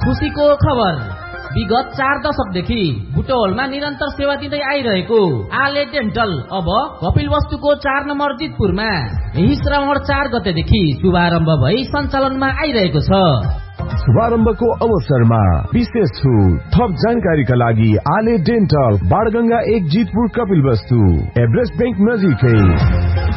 खुशीको खबर, विगत 4 दशकदेखि बुटवलमा निरन्तर सेवा दिँदै आइरहेको आले डेन्टल अब कपिलवस्तुको 4 नम्बर जितपुरमा यही श्रावण 4 गतेदेखि शुभारम्भ भई सञ्चालनमा आइरहेको छ। शुभारम्भको अवसरमा विशेष छुट। थप जानकारीका लागि आले dental, Banganga 1 Jitpur, Kapilvastu, Everest bank नजिकै।